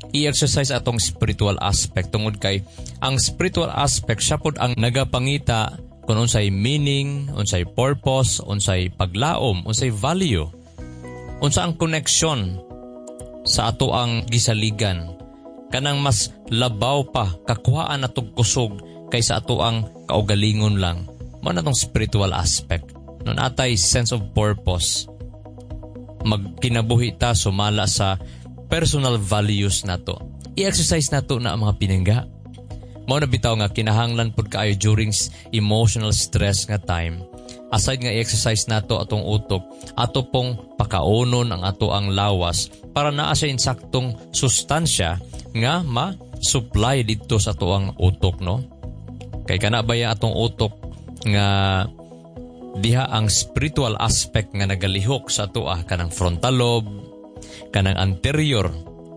i-exercise atong spiritual aspect tungod kay ang spiritual aspect siya pod ang nagapangita kung unsay meaning, unsay purpose, unsay paglaom, unsay value, unsa ang connection sa ato ang gisaligan kanang mas labaw pa kakuhaan natong kusog kaysa ato ang kaugalingon lang. Mao na tong spiritual aspect. Nun atay sense of purpose, magkinabuhi ta sumala sa personal values nato. I-exercise nato na ang mga pinangga. Mao na bitaw nga kinahanglan pud kaayo during emotional stress nga time. Aside nga i-exercise nato atong utok, ato pong pakaunon ang ato ang lawas para naa sa insaktong sustansya nga ma-supply dito sa ato ang utok, no? Kay kana baya atong utok nga diha ang spiritual aspect nga nagalihok sa ato kanang frontal lobe, kanang anterior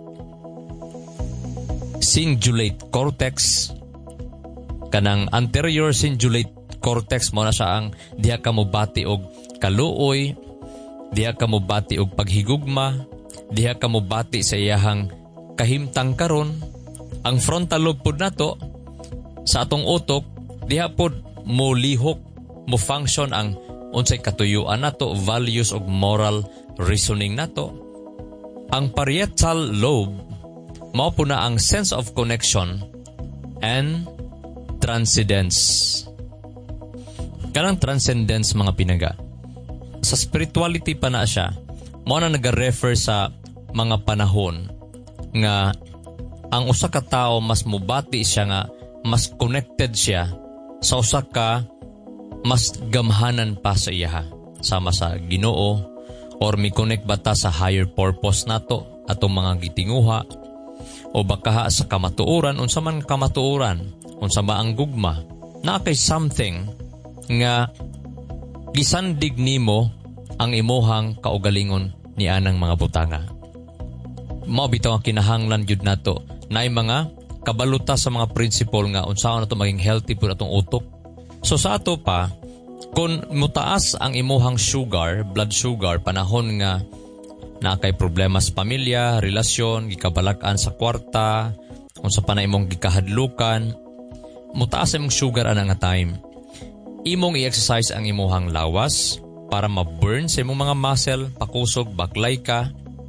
cingulate cortex, kanang anterior cingulate cortex mo na siya ang diha ka mobati og kaluoy, diha ka mobati og paghigugma, diha ka mobati sa iyahang kahimtang karon. Ang frontal lobe pod nato sa atong utok diha pod mo lihok, mo function ang unsay katuyuan nato, values og moral reasoning nato. Ang parietal lobe mao po na ang sense of connection and transcendence. Kanang transcendence mga pinaga. Sa spirituality pa na siya, mao na nag-refer sa mga panahon nga ang usa ka tao mas mubati siya nga mas connected siya sa usa ka mas gamhanan pa sa iya sama sa Ginoo, or mi connect bata sa higher purpose nato atong mga gitinguha, o baka sa kamatuoran, unsa man kamatuoran, unsa ba ang gugma na kay something nga gisandig nimo ang imuhang kaugalingon ni anang mga butanga. Mao bitaw ang kinahanglan gyud nato nay mga kabaluta sa mga principle nga unsaon nato maging healthy pud atong utok. So sa ato pa, kung mutaas ang imuhang sugar, blood sugar, panahon nga na kay problema sa pamilya, relasyon, gikabalak-an sa kwarta, unsa pa na imong gikahadlukan, mutaas imong sugar ana nga time. Imong i-exercise ang imuhang lawas para ma-burn sa imong mga muscle, pakusog, baklay ka,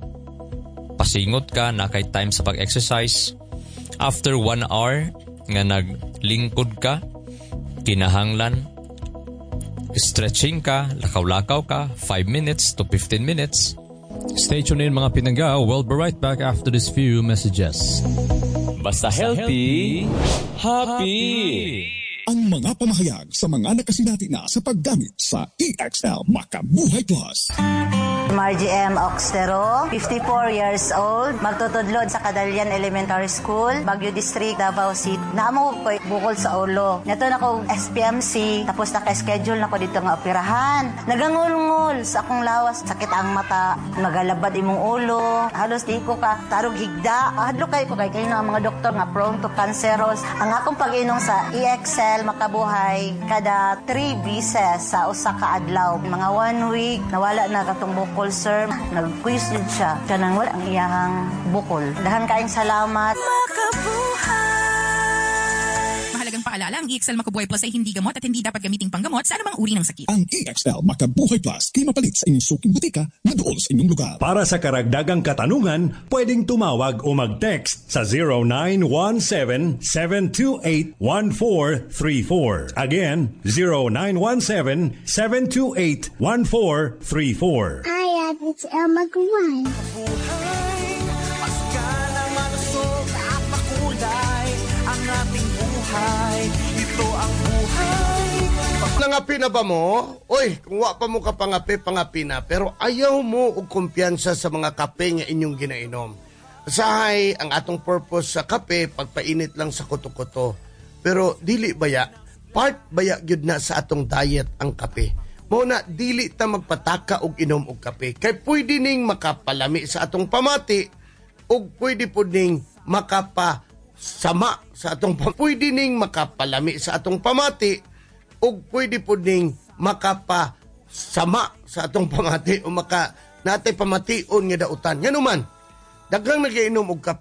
pasingot ka, na kay time sa pag-exercise. After 1 hour nga naglingkod ka, kinahanglan stretching ka, lakaw-lakaw ka, 5 minutes to 15 minutes. Stay tuned in mga pinangga. We'll be right back after this few messages. Basta healthy, happy! Ang mga pamahayag sa mga nakasinati na sa paggamit sa EXL Makabuhay Plus. Margie M. Oxtero, 54 years old, magtutudlod sa Kadalian Elementary School, Baguio District, Davao City. Naamo ko bukol sa ulo. Nato na ko SPMC, tapos naka-schedule na ko dito nga operahan. Nagangul-ngul sa akong lawas, sakit ang mata, magalabad imong ulo, halos di ko ka tarog higda. Hadlo kayo na ang mga doktor nga prone to cancerous. Ang akong pag-inom sa EXL Makabuhay kada 3 beses sa usa ka adlaw. Mga 1 week, nawala na katong bukol, sir. Nag-quiz din siya. Kanang wala ang iyahang bukol. Dahan kaayong salamat. Mahalagang paalala, ang EXL Makabuhay Plus ay hindi gamot at hindi dapat gamiting panggamot sa anumang uri ng sakit. Ang EXL Makabuhay Plus ay mapalit sa inyong suking butika na doon sa inyong lugar. Para sa karagdagang katanungan, pwedeng tumawag o mag-text sa 0917-728-1434. Again, 0917-728-1434. Hi, it's Elma Guan. Ito ang buhay. Nangapi na ba mo? Oy, kung wa pa mo ka pangapi na. Pero ayaw mo og kumpiyansa sa mga kape nga inyong ginainom. Usahay ang atong purpose sa kape, pagpainit lang sa kuto-kuto. Pero dili baya, part baya gyud na sa atong diet ang kape. Mao na dili ta magpataka og inom og kape. Kay pwede ning makapalami sa atong pamati ug pwede pud ning makapasama sa atong pwede ning makapalami sa atong pamati ug pwede pud ning makapasama sa atong pamati o natay pamation nga dautan. Ngano man, daghang nagiinom og kape